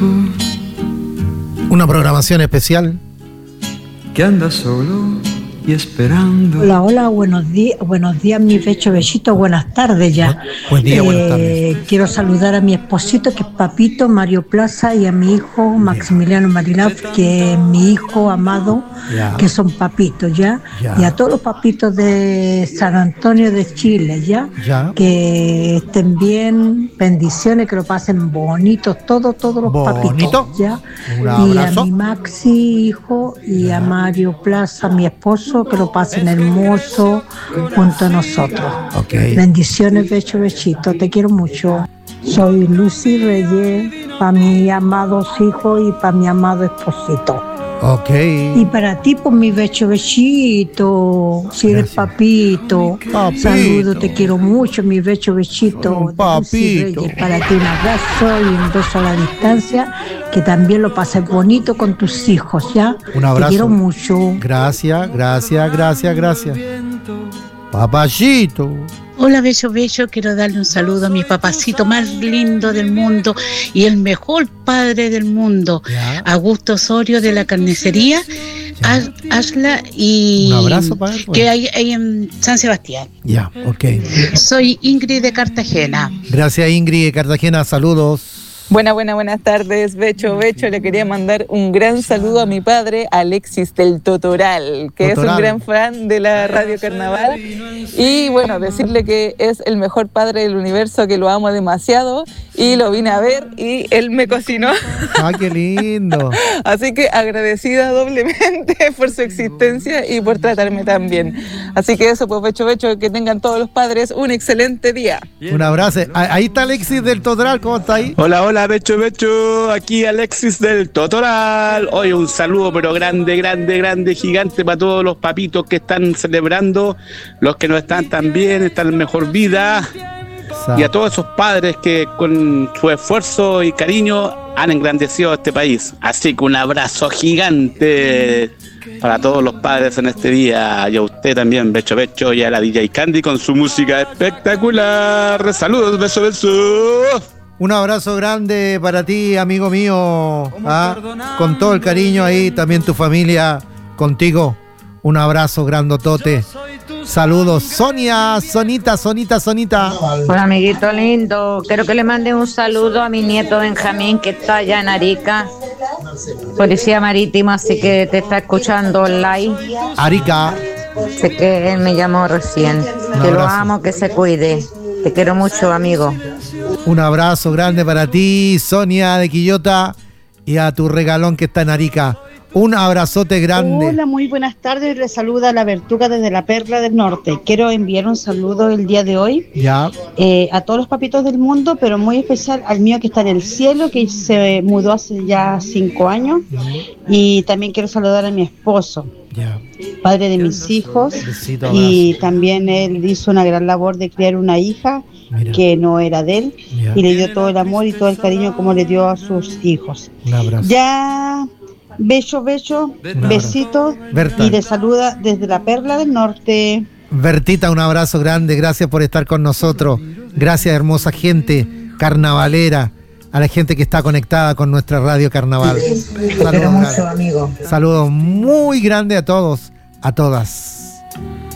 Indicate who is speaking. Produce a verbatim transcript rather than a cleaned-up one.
Speaker 1: Una programación especial.
Speaker 2: Que anda solo y esperando.
Speaker 3: Hola, hola, buenos días, buenos días, mi pecho bellito, buenas tardes ya.
Speaker 1: Buen día,
Speaker 3: eh,
Speaker 1: buenas tardes.
Speaker 3: Quiero saludar a mi esposito, que es Papito, Mario Plaza, y a mi hijo, Maximiliano Marilaf, que es mi hijo amado,
Speaker 1: ya.
Speaker 3: que son papitos, ¿ya?
Speaker 1: Ya.
Speaker 3: Y a todos los papitos de San Antonio de Chile, ¿ya?
Speaker 1: Ya.
Speaker 3: Que estén bien, bendiciones, que lo pasen bonitos, todos, todos los
Speaker 1: Bonito.
Speaker 3: papitos, ¿ya?
Speaker 1: Un
Speaker 3: Y
Speaker 1: abrazo.
Speaker 3: a mi Maxi, hijo, y a Mario Plaza, mi esposo, que lo pasen hermoso junto a nosotros.
Speaker 1: Okay.
Speaker 3: Bendiciones, becho, bechito, te quiero mucho. Soy Lucy Reyes, para mis amados hijos y para mi amado esposito.
Speaker 1: Ok.
Speaker 3: Y para ti, pues mi becho, bechito, si eres papito,
Speaker 1: Papito.
Speaker 3: saludo, te quiero mucho, mi becho, bechito.
Speaker 1: Papito.
Speaker 3: Reyes, para ti un abrazo y un beso a la distancia, que también lo pases bonito con tus hijos, ¿ya?
Speaker 1: Un abrazo.
Speaker 3: Te quiero mucho.
Speaker 1: Gracias, gracias, gracias, gracias. Papachito.
Speaker 4: Hola, Bello Bello, quiero darle un saludo a mi papacito más lindo del mundo y el mejor padre del mundo,
Speaker 1: Ya.
Speaker 4: Augusto Osorio de la Carnicería, As- Asla, y
Speaker 1: Un abrazo para él, pues.
Speaker 4: que hay, hay en San Sebastián.
Speaker 1: Ya, ok.
Speaker 4: Soy Ingrid de Cartagena.
Speaker 1: Gracias, Ingrid de Cartagena, saludos.
Speaker 5: Buenas, buenas, buenas tardes, Becho, Becho. Le quería mandar un gran saludo a mi padre, Alexis del Totoral, que
Speaker 1: Totoral.
Speaker 5: es un gran fan de la Radio Carnaval. Y bueno, decirle que es el mejor padre del universo, que lo amo demasiado. Y lo vine a ver y él me cocinó.
Speaker 1: Ah, qué lindo.
Speaker 5: Así que agradecida doblemente por su existencia y por tratarme tan bien. Así que eso, pues, Becho, Becho, que tengan todos los padres un excelente día.
Speaker 1: Un abrazo. Ah, ahí está Alexis del Totoral, ¿cómo está ahí?
Speaker 6: Hola, hola, Becho, Becho, aquí Alexis del Totoral. Hoy un saludo, pero grande, grande, grande, gigante para todos los papitos que están celebrando, los que no están tan bien, están en mejor vida, y a todos esos padres que con su esfuerzo y cariño han engrandecido a este país. Así que un abrazo gigante para todos los padres en este día, y a usted también, Becho, Becho, y a la D J Candy con su música espectacular. Saludos, beso, beso.
Speaker 1: Un abrazo grande para ti, amigo mío. ¿Ah? Con todo el cariño ahí, también tu familia contigo. Un abrazo grandotote. Saludos. Sonia, Sonita, Sonita, Sonita.
Speaker 7: Hola, amiguito lindo. Quiero que le mande un saludo a mi nieto Benjamín, que está allá en Arica, policía marítima, así que te está escuchando online.
Speaker 1: Arica.
Speaker 7: Sé que él me llamó recién. Que lo amo, que se cuide. Te quiero mucho, amigo.
Speaker 1: Un abrazo grande para ti, Sonia de Quillota, y a tu regalón que está en Arica. Un abrazote grande.
Speaker 8: Hola, muy buenas tardes. Les saluda la Vertuga desde la Perla del Norte. Quiero enviar un saludo el día de hoy
Speaker 1: Ya.
Speaker 8: eh, a todos los papitos del mundo, pero muy especial al mío que está en el cielo, que se mudó hace ya cinco años. Y también quiero saludar a mi esposo,
Speaker 1: Ya.
Speaker 8: padre de mis hijos,
Speaker 1: Besito,
Speaker 8: y también él hizo una gran labor de criar una hija que no era de él,
Speaker 1: Ya.
Speaker 8: y le dio todo el amor y todo el cariño como le dio a sus hijos.
Speaker 1: Un abrazo.
Speaker 8: Ya, beso, beso,
Speaker 1: abrazo.
Speaker 8: besitos,
Speaker 1: Berta.
Speaker 8: y le saluda desde la Perla del Norte.
Speaker 1: Bertita, un abrazo grande. Gracias por estar con nosotros. Gracias, hermosa gente carnavalera, a la gente que está conectada con nuestra radio carnaval.
Speaker 3: Te quiero mucho, amigo.
Speaker 1: Saludos muy grandes a todos, a todas.